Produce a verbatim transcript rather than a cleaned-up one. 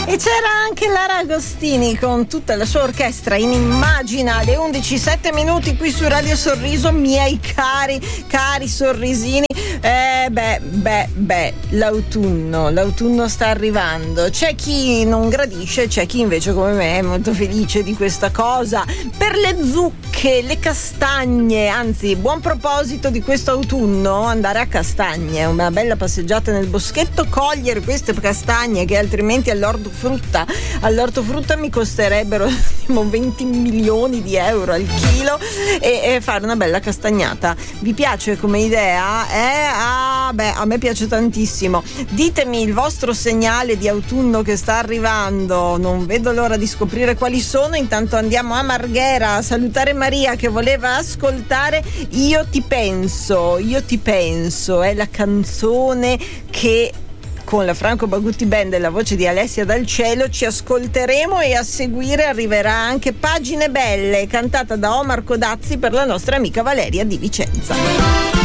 E c'era anche Lara Agostini con tutta la sua orchestra in Immagina alle undici sette minuti qui su Radio Sorriso, miei cari, cari sorrisini. Eh beh, beh, beh, l'autunno, l'autunno sta arrivando. C'è chi non gradisce, c'è chi invece come me è molto felice di questa cosa. Per le zucche, le castagne, anzi, buon proposito di questo autunno, andare a Castagne, una bella passeggiata nel boschetto, cogliere queste castagne che altrimenti all'ortofrutta, all'ortofrutta mi costerebbero venti milioni di euro al chilo, e, e fare una bella castagnata. Vi piace come idea? Eh? Ah, beh, a me piace tantissimo. Ditemi il vostro segnale di autunno che sta arrivando, non vedo l'ora di scoprire quali sono. Intanto andiamo a Marghera a salutare Maria che voleva ascoltare Io ti penso, io ti penso, è la canzone che con la Franco Bagutti Band e la voce di Alessia Dal Cielo ci ascolteremo, e a seguire arriverà anche Pagine Belle, cantata da Omar Codazzi per la nostra amica Valeria di Vicenza.